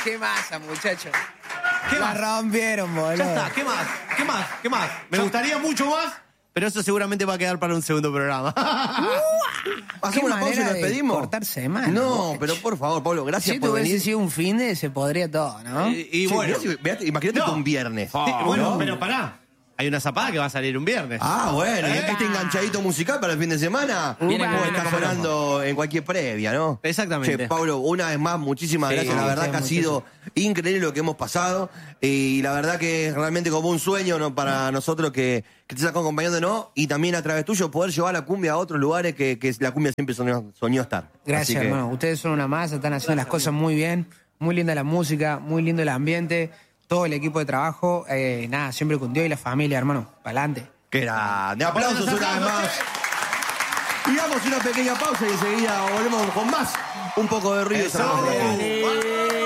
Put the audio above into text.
Qué masa, muchacho. ¿Qué La más? rompieron, boludo. Ya está, ¿qué más? ¿Qué más? ¿Qué más? Me gustaría mucho más, pero eso seguramente va a quedar para un segundo programa. Hacemos una pausa y nos despedimos. Cortarse de mano. No, pero por favor, Pablo, gracias Si por tuviese venir. sido un fin de, se podría todo, ¿no? Y Sí, bueno, imagínate No. que un viernes. sí, bueno, ¿no? pero pará. Hay una zapada que va a salir un viernes. Ah, bueno, y este enganchadito musical para el fin de semana. Viene Como como está loco. sonando en cualquier previa, ¿no? Exactamente. Che, Pablo, una vez más, muchísimas Sí, gracias. La verdad sí, que ha sido increíble lo que hemos pasado. Y la verdad que es realmente como un sueño, ¿no? Para nosotros que te estás acompañándonos y también a través tuyo poder llevar la cumbia a otros lugares que la cumbia siempre soñó estar. Gracias, Así que- hermano. Ustedes son una masa, están haciendo las cosas muy bien. Muy linda la música, muy lindo el ambiente. Todo el equipo de trabajo. Nada, siempre con Dios y la familia, hermano. Para adelante. Qué grande. Aplausos una vez más. Y damos una pequeña pausa y enseguida volvemos con más. Un poco de ruido. y Eso. cerramos.